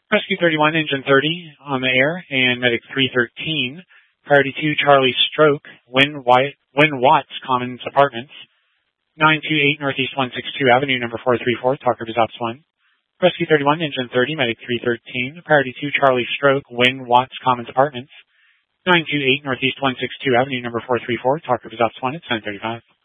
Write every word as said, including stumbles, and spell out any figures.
Rescue thirty-one, Engine thirty on the air, and Medic three thirteen. Priority two, Charlie Stroke, Win, White, Win Watts Commons Apartments. nine two eight Northeast one sixty-two Avenue, number four three four, Talker is Ops one. Rescue thirty-one, Engine thirty, Medic three thirteen. Priority two, Charlie Stroke, Win Watts Commons Apartments. nine two eight Northeast one sixty-two Avenue, number four three four, Talker is Ops one. It's nine thirty-five.